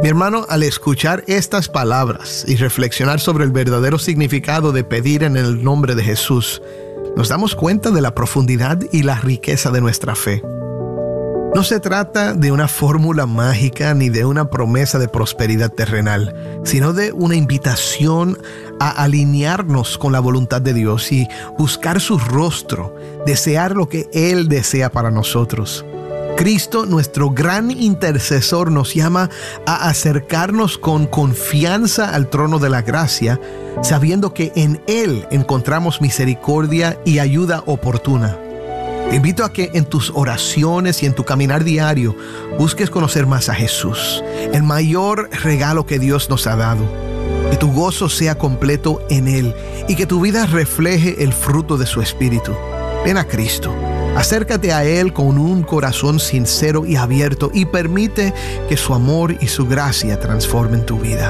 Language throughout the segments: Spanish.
Mi hermano, al escuchar estas palabras y reflexionar sobre el verdadero significado de pedir en el nombre de Jesús, nos damos cuenta de la profundidad y la riqueza de nuestra fe. No se trata de una fórmula mágica ni de una promesa de prosperidad terrenal, sino de una invitación a alinearnos con la voluntad de Dios y buscar su rostro, desear lo que Él desea para nosotros. Cristo, nuestro gran intercesor, nos llama a acercarnos con confianza al trono de la gracia, sabiendo que en Él encontramos misericordia y ayuda oportuna. Te invito a que en tus oraciones y en tu caminar diario busques conocer más a Jesús, el mayor regalo que Dios nos ha dado. Que tu gozo sea completo en Él y que tu vida refleje el fruto de su Espíritu. Ven a Cristo, acércate a Él con un corazón sincero y abierto y permite que su amor y su gracia transformen tu vida.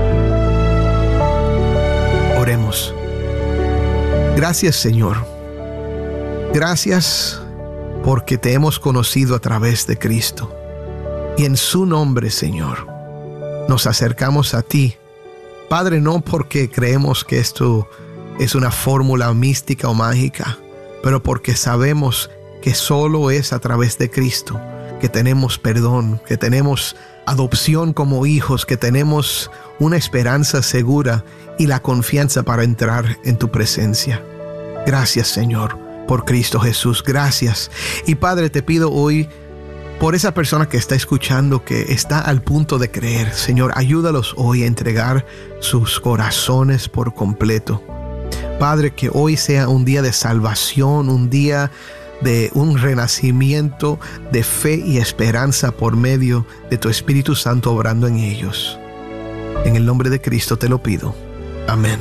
Oremos. Gracias, Señor. Gracias porque te hemos conocido a través de Cristo. Y en su nombre, Señor, nos acercamos a ti. Padre, no porque creemos que esto es una fórmula mística o mágica, pero porque sabemos que solo es a través de Cristo que tenemos perdón, que tenemos adopción como hijos, que tenemos una esperanza segura y la confianza para entrar en tu presencia. Gracias, Señor, por Cristo Jesús. Gracias. Y Padre, te pido hoy por esa persona que está escuchando, que está al punto de creer. Señor, ayúdalos hoy a entregar sus corazones por completo. Padre, que hoy sea un día de salvación, un día de un renacimiento de fe y esperanza por medio de tu Espíritu Santo obrando en ellos. En el nombre de Cristo te lo pido. Amén.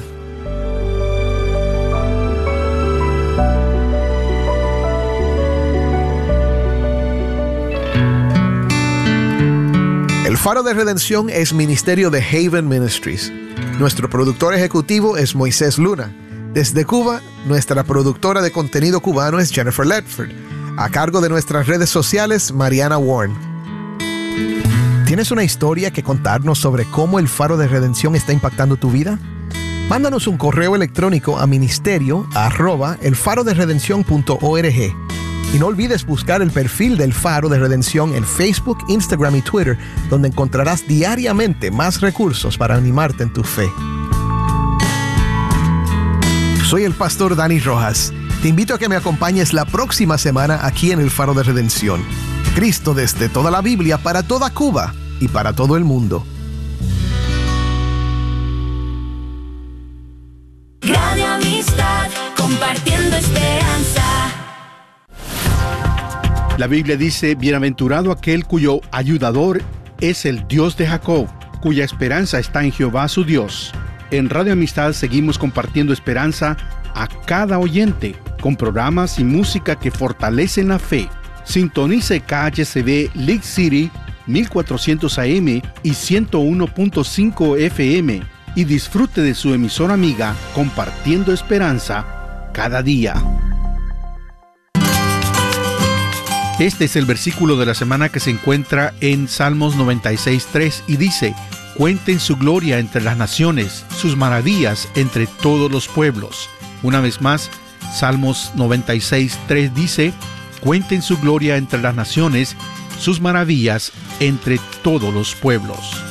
El Faro de Redención es ministerio de Haven Ministries. Nuestro productor ejecutivo es Moisés Luna. Desde Cuba, nuestra productora de contenido cubano es Jennifer Ledford. A cargo de nuestras redes sociales, Mariana Warren. ¿Tienes una historia que contarnos sobre cómo el Faro de Redención está impactando tu vida? Mándanos un correo electrónico a ministerio@elfaroderedencion.org. Y no olvides buscar el perfil del Faro de Redención en Facebook, Instagram y Twitter, donde encontrarás diariamente más recursos para animarte en tu fe. Soy el pastor Dani Rojas. Te invito a que me acompañes la próxima semana aquí en el Faro de Redención. Cristo desde toda la Biblia, para toda Cuba y para todo el mundo. Radio Amistad, compartiendo esperanza. La Biblia dice: bienaventurado aquel cuyo ayudador es el Dios de Jacob, cuya esperanza está en Jehová su Dios. En Radio Amistad seguimos compartiendo esperanza a cada oyente, con programas y música que fortalecen la fe. Sintonice KHCB League City 1400 AM y 101.5 FM y disfrute de su emisora amiga Compartiendo Esperanza cada día. Este es el versículo de la semana que se encuentra en Salmos 96:3 y dice: cuenten su gloria entre las naciones, sus maravillas entre todos los pueblos. Una vez más, Salmos 96:3 dice: cuenten su gloria entre las naciones, sus maravillas entre todos los pueblos.